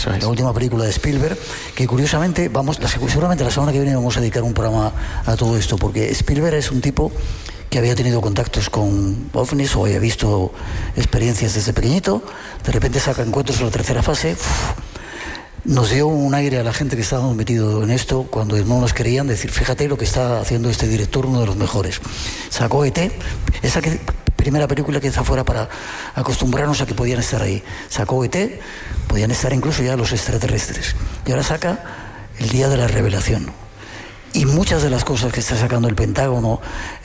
Eso es. La última película de Spielberg, que curiosamente, seguramente la semana que viene vamos a dedicar un programa a todo esto, porque Spielberg es un tipo que había tenido contactos con ovnis o había visto experiencias desde pequeñito, de repente saca Encuentros en la tercera fase. Nos dio un aire a la gente que estábamos metido en esto cuando no nos querían decir, fíjate lo que está haciendo este director, uno de los mejores. Sacó ET, esa primera película que está fuera para acostumbrarnos a que podían estar ahí. Sacó ET, podían estar incluso ya los extraterrestres. Y ahora saca El Día de la Revelación. Y muchas de las cosas que está sacando el Pentágono,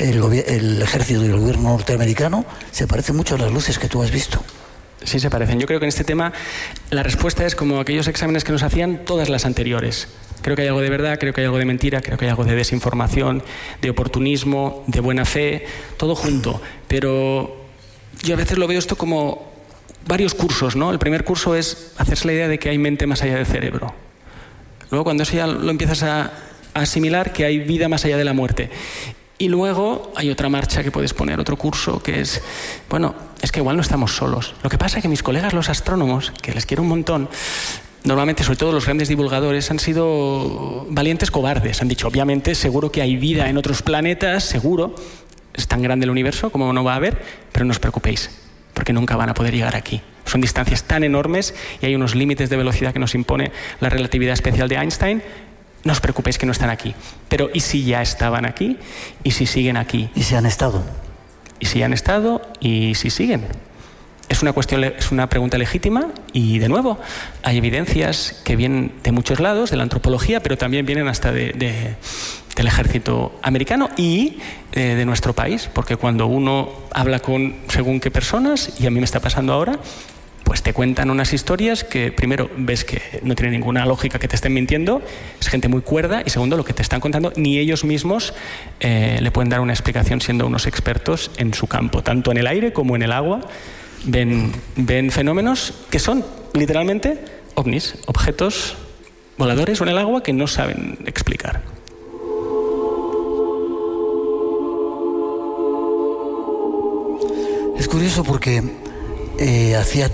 el ejército y el gobierno norteamericano, se parecen mucho a las luces que tú has visto. Sí, se parecen. Yo creo que en este tema la respuesta es como aquellos exámenes que nos hacían todas las anteriores. Creo que hay algo de verdad, creo que hay algo de mentira, creo que hay algo de desinformación, de oportunismo, de buena fe, todo junto. Pero yo a veces lo veo esto como varios cursos, ¿no? El primer curso es hacerse la idea de que hay mente más allá del cerebro. Luego, cuando eso ya lo empiezas a asimilar, que hay vida más allá de la muerte. Y luego hay otra marcha que puedes poner, otro curso, que es, bueno, es que igual no estamos solos. Lo que pasa es que mis colegas los astrónomos, que les quiero un montón, normalmente, sobre todo los grandes divulgadores, han sido valientes cobardes. Han dicho, obviamente, seguro que hay vida en otros planetas, seguro. Es tan grande el universo como no va a haber, pero no os preocupéis, porque nunca van a poder llegar aquí. Son distancias tan enormes y hay unos límites de velocidad que nos impone la relatividad especial de Einstein. No os preocupéis que no están aquí. Pero ¿y si ya estaban aquí? ¿Y si siguen aquí? ¿Y si han estado? ¿Y si han estado? ¿Y si siguen? Es una pregunta legítima y, de nuevo, hay evidencias que vienen de muchos lados, de la antropología, pero también vienen hasta del ejército americano y de nuestro país, porque cuando uno habla con según qué personas, y a mí me está pasando ahora, pues te cuentan unas historias que, primero, ves que no tiene ninguna lógica que te estén mintiendo, es gente muy cuerda, y segundo, lo que te están contando, ni ellos mismos le pueden dar una explicación siendo unos expertos en su campo, tanto en el aire como en el agua. Ven fenómenos que son, literalmente, ovnis, objetos voladores o en el agua que no saben explicar. Es curioso porque hacía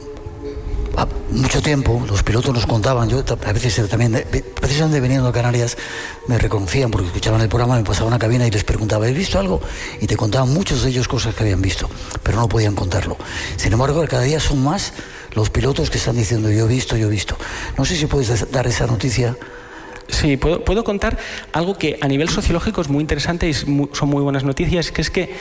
mucho tiempo los pilotos nos contaban, yo a veces también, precisamente veniendo a Canarias, me reconocían porque escuchaban el programa, me pasaba a una cabina y les preguntaba, ¿habéis visto algo? Y te contaban muchos de ellos cosas que habían visto, pero no podían contarlo. Sin embargo, cada día son más los pilotos que están diciendo, yo he visto. No sé si puedes dar esa noticia. Sí, puedo contar algo que a nivel sociológico es muy interesante y son muy buenas noticias, que es que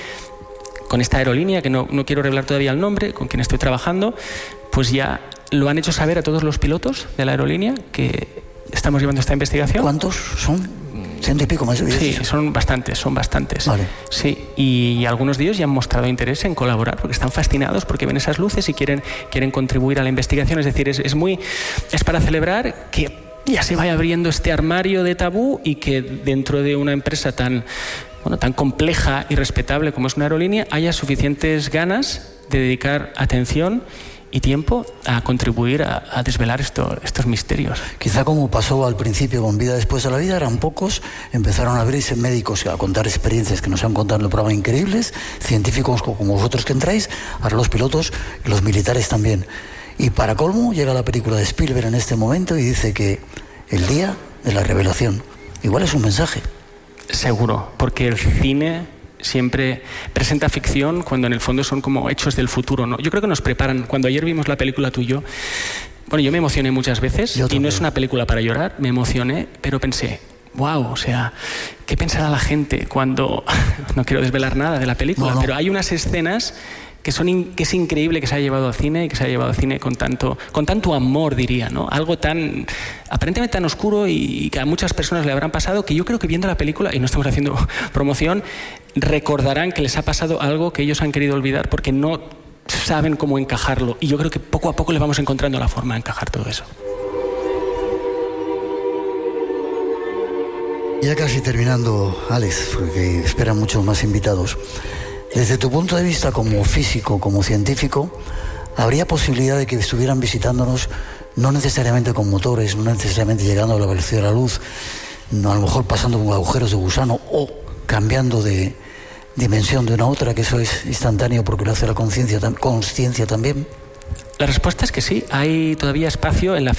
con esta aerolínea, que no quiero revelar todavía el nombre, con quien estoy trabajando, pues ya lo han hecho saber a todos los pilotos de la aerolínea que estamos llevando esta investigación. ¿Cuántos son? 100 y pico más. Sí, son bastantes. Vale. Sí, y algunos de ellos ya han mostrado interés en colaborar porque están fascinados porque ven esas luces y quieren contribuir a la investigación. Es decir, es para celebrar que ya se vaya abriendo este armario de tabú y que dentro de una empresa tan compleja y respetable como es una aerolínea haya suficientes ganas de dedicar atención y tiempo a contribuir a desvelar estos misterios. Quizá como pasó al principio con Vida después de la vida, eran pocos, empezaron a abrirse médicos a contar experiencias que nos han contado en el programa increíbles, científicos como vosotros que entráis, ahora los pilotos y los militares también. Y para colmo llega la película de Spielberg en este momento y dice que el día de la revelación. Igual es un mensaje. Seguro, porque el cine siempre presenta ficción cuando en el fondo son como hechos del futuro, ¿no? Yo creo que nos preparan. Cuando ayer vimos la película tú y yo, yo me emocioné muchas veces y no es una película para llorar, me emocioné, pero pensé, wow, o sea, ¿qué pensará la gente cuando... No quiero desvelar nada de la película, pero hay unas escenas que es increíble que se haya llevado al cine y que se haya llevado al cine con tanto amor, diría, ¿no? Algo tan aparentemente tan oscuro y que a muchas personas le habrán pasado, que yo creo que viendo la película, y no estamos haciendo promoción, recordarán que les ha pasado algo que ellos han querido olvidar porque no saben cómo encajarlo, y yo creo que poco a poco le vamos encontrando la forma de encajar todo eso. Ya casi terminando, Alex, porque esperan muchos más invitados. Desde tu punto de vista como físico, como científico, ¿habría posibilidad de que estuvieran visitándonos, no necesariamente con motores, no necesariamente llegando a la velocidad de la luz, no, a lo mejor pasando con agujeros de gusano o cambiando de dimensión de una a otra, que eso es instantáneo porque lo hace la consciencia también? La respuesta es que sí, hay todavía espacio en la